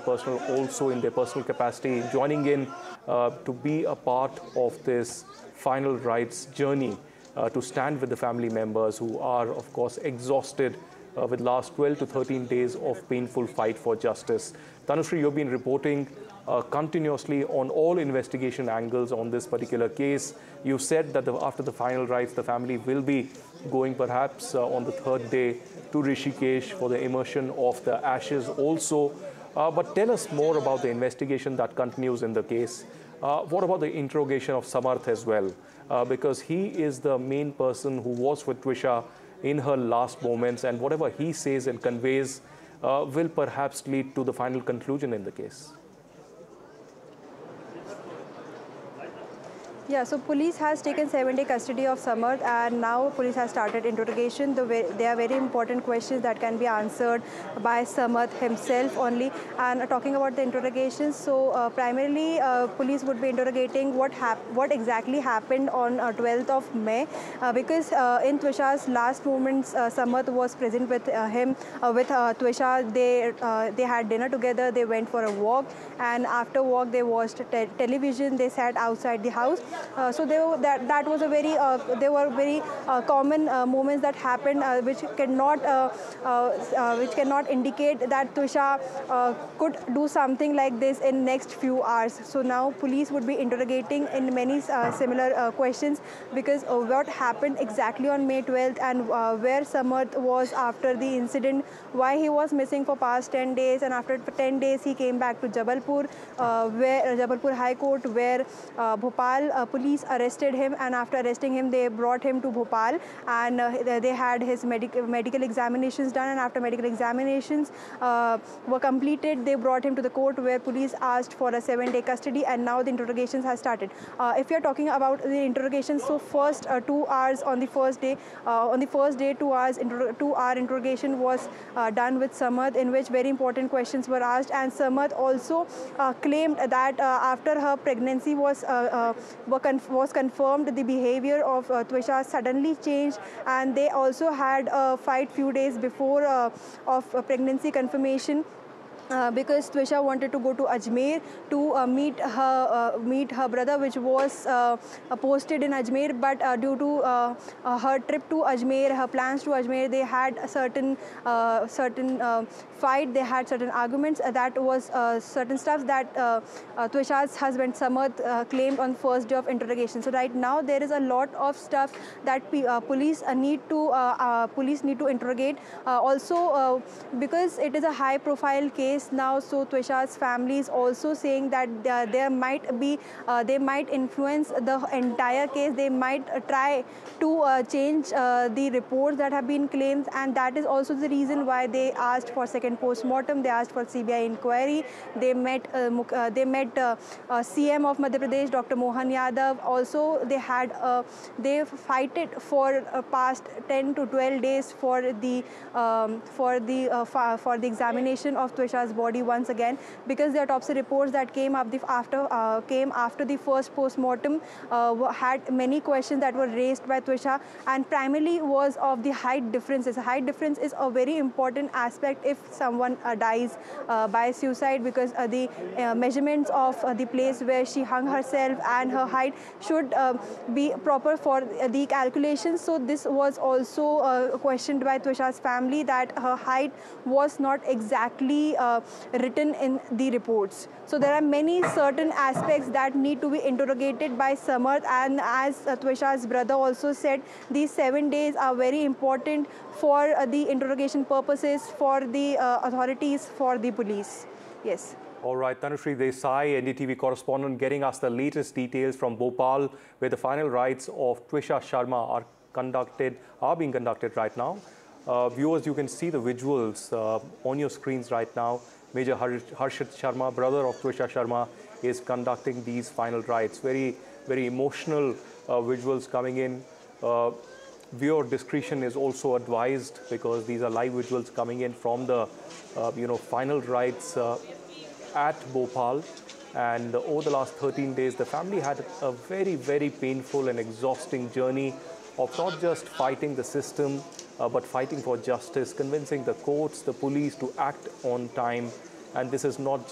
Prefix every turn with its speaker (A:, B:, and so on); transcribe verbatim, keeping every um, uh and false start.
A: personal, also in their personal capacity, joining in uh, to be a part of this final rites journey, uh, to stand with the family members who are, of course, exhausted uh, with last twelve to thirteen days of painful fight for justice. Tanushree, you've been reporting uh, continuously on all investigation angles on this particular case. You said that the, after the final rites, the family will be going perhaps uh, on the third day to Rishikesh for the immersion of the ashes also. Uh, but tell us more about the investigation that continues in the case. Uh, what about the interrogation of Samarth as well? Uh, because he is the main person who was with Twisha in her last moments, and whatever he says and conveys uh, will perhaps lead to the final conclusion in the case.
B: Yeah, so police has taken seven-day custody of Samarth, and now police has started interrogation. The way, there are very important questions that can be answered by Samarth himself only. And uh, talking about the interrogation, so uh, primarily uh, police would be interrogating what hap what exactly happened on uh, twelfth of May, uh, because uh, in Twisha's last moments, uh, Samarth was present with uh, him, uh, with uh, Twisha. They uh, they had dinner together. They went for a walk, and after walk they watched te television. They sat outside the house. Uh, so they were, that that was a very uh, they were very uh, common uh, moments that happened, uh, which cannot uh, uh, uh, which cannot indicate that Twisha uh, could do something like this in next few hours. So now police would be interrogating in many uh, similar uh, questions, because uh, what happened exactly on May twelfth, and uh, where Samarth was after the incident, why he was missing for past ten days, and after ten days he came back to Jabalpur, uh, where uh, Jabalpur High Court, where uh, Bhopal uh, police arrested him, and after arresting him they brought him to Bhopal, and uh, they had his medical medical examinations done, and after medical examinations uh, were completed, they brought him to the court, where police asked for a seven-day custody, and now the interrogations has started. Uh, if you are talking about the interrogations, so first uh, two hours on the first day, uh, on the first day two hours inter two hour interrogation was uh, done with Samarth, in which very important questions were asked, and Samarth also uh, claimed that uh, after her pregnancy was uh, uh, was confirmed, the behavior of uh, Twisha suddenly changed, and they also had a fight few days before uh, of uh, pregnancy confirmation. Uh, because Twisha wanted to go to Ajmer to uh, meet her uh, meet her brother, which was uh, posted in Ajmer, but uh, due to uh, uh, her trip to Ajmer, her plans to Ajmer, they had a certain uh, certain uh, fight. They had certain arguments. Uh, that was uh, certain stuff that uh, uh, Twisha's husband Samarth uh, claimed on first day of interrogation. So right now there is a lot of stuff that uh, police uh, need to uh, uh, police need to interrogate. Uh, also, uh, because it is a high-profile case now, so Twisha's family is also saying that uh, there might be uh, they might influence the entire case. They might uh, try to uh, change uh, the reports that have been claimed, and that is also the reason why they asked for second post-mortem. They asked for C B I inquiry. They met uh, uh, they met uh, uh, C M of Madhya Pradesh, Doctor Mohan Yadav. Also, they had uh, they fighted for uh, past ten to twelve days for the um, for the uh, for the examination of Twisha's body once again, because the autopsy reports that came up the, after uh, came after the first post-mortem uh, had many questions that were raised by Twisha, and primarily was of the height differences. Height difference is a very important aspect if someone uh, dies uh, by suicide, because uh, the uh, measurements of uh, the place where she hung herself and her height should uh, be proper for the calculations. So this was also uh, questioned by Twisha's family, that her height was not exactly uh, written in the reports. So there are many certain aspects that need to be interrogated by Samarth, and as uh, Twisha's brother also said, these seven days are very important for uh, the interrogation purposes, for the uh, authorities, for the police. Yes.
A: All right, Tanushree Desai, N D T V correspondent, getting us the latest details from Bhopal, where the final rites of Twisha Sharma are conducted, are being conducted right now. Uh, viewers, you can see the visuals uh, on your screens right now. Major Harshit Sharma, brother of Twisha Sharma, is conducting these final rites. Very, very emotional uh, visuals coming in. Uh, viewer discretion is also advised, because these are live visuals coming in from the, uh, you know, final rites uh, at Bhopal. And uh, over the last thirteen days, the family had a very, very painful and exhausting journey of not just fighting the system, uh, but fighting for justice, convincing the courts, the police to act on time. And this is not